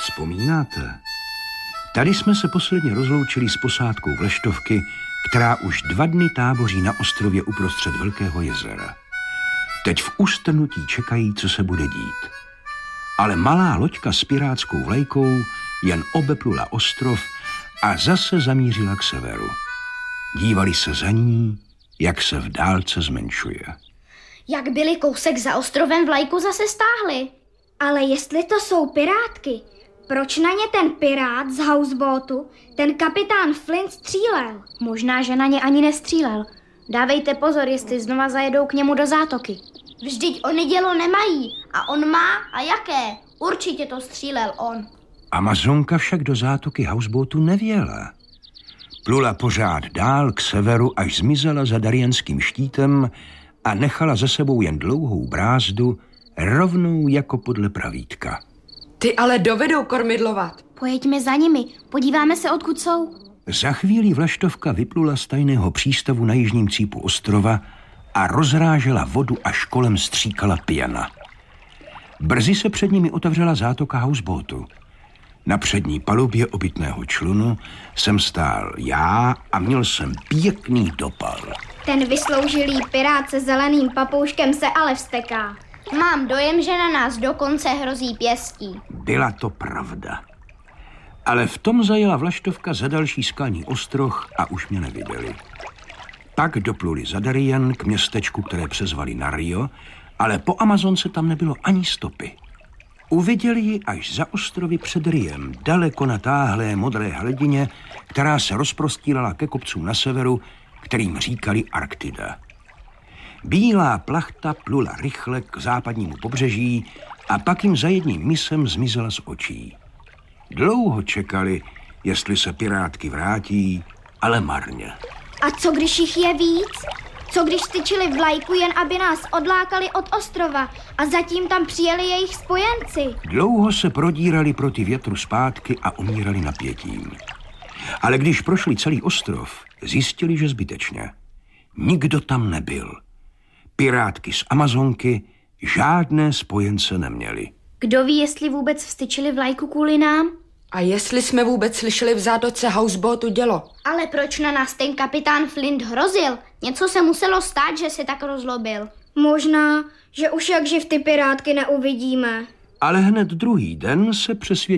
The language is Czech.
Vzpomínáte? Tady jsme se posledně rozloučili s posádkou Vlaštovky, která už 2 dny táboří na ostrově uprostřed Velkého jezera. Teď v ustrnutí čekají, co se bude dít. Ale malá loďka s pirátskou vlajkou jen obeplula ostrov a zase zamířila k severu. Dívali se za ní, jak se v dálce zmenšuje. Jak byli kousek za ostrovem, vlajku zase stáhli. Ale jestli to jsou pirátky, proč na ně ten pirát z houseboatu, ten kapitán Flint, střílel? Možná, že na ně ani nestřílel. Dávejte pozor, jestli znova zajedou k němu do zátoky. Vždyť oni dělo nemají. A on má a jaké? Určitě to střílel on. Amazonka však do zátoky houseboatu nevěla. Plula pořád dál k severu, až zmizela za Darjenským štítem a nechala za sebou jen dlouhou brázdu, rovnou jako podle pravítka. Ty ale dovedou kormidlovat. Pojeďme za nimi, podíváme se, odkud jsou. Za chvíli Vlaštovka vyplula z tajného přístavu na jižním cípu ostrova a rozrážela vodu, až kolem stříkala pěna. Brzy se před nimi otevřela zátoka houseboatu. Na přední palubě obytného člunu jsem stál já a měl jsem pěkný dopal. Ten vysloužilý pirát se zeleným papouškem se ale vzteká. Mám dojem, že na nás dokonce hrozí pěstí. Byla to pravda. Ale v tom zajela Vlaštovka za další skalní ostroh a už mě neviděli. Pak dopluli za Darien k městečku, které přezvali Nario, ale po Amazonce tam nebylo ani stopy. Uviděli ji až za ostrovy před Riem, daleko na táhlé modré hladině, která se rozprostírala ke kopcům na severu, kterým říkali Arktida. Bílá plachta plula rychle k západnímu pobřeží a pak jim za jedním misem zmizela z očí. Dlouho čekali, jestli se pirátky vrátí, ale marně. A co když jich je víc? Co když styčili vlajku, jen aby nás odlákali od ostrova a zatím tam přijeli jejich spojenci? Dlouho se prodírali proti větru zpátky a umírali napětím. Ale když prošli celý ostrov, zjistili, že zbytečně. Nikdo tam nebyl. Pirátky z Amazonky žádné spojence neměli. Kdo ví, jestli vůbec vstyčili vlajku kvůli nám? A jestli jsme vůbec slyšeli v zátoce houseboatu dělo? Ale proč na nás ten kapitán Flint hrozil? Něco se muselo stát, že se tak rozlobil. Možná, že už jak živ ty pirátky neuvidíme. Ale hned druhý den se přesvědčili,